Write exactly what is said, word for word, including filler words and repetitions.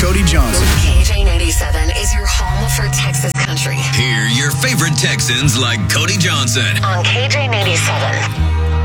Cody Johnson. K J ninety-seven is your home for Texas country. Hear your favorite Texans like Cody Johnson On K J ninety-seven.